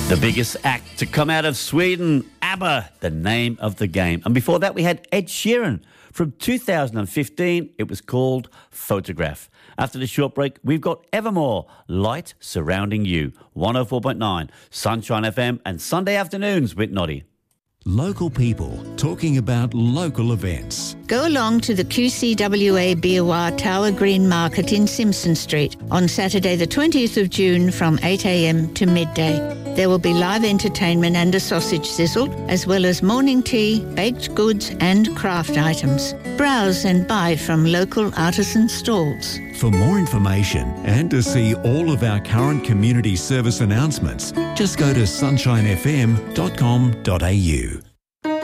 The biggest act to come out of Sweden, ABBA, the name of the game. And before that, we had Ed Sheeran. From 2015, it was called Photograph. After the short break, we've got Evermore, Light Surrounding You, 104.9, Sunshine FM, and Sunday afternoons with Noddy. Local people talking about local events. Go along to the QCWA Biawar Tower Green Market in Simpson Street on Saturday the 20th of June from 8 a.m. to midday. There will be live entertainment and a sausage sizzle, as well as morning tea, baked goods and craft items. Browse and buy from local artisan stalls. For more information and to see all of our current community service announcements, just go to sunshinefm.com.au.